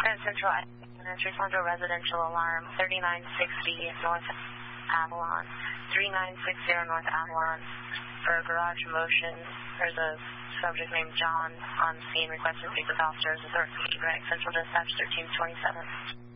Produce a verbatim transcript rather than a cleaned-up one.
Grand Central respond to a residential alarm, thirty-nine sixty North Avalon, three nine six zero North Avalon, for a garage motion. There's a subject named John on scene requesting to speak with officers. Authority, Grand Central Dispatch thirteen twenty-seven.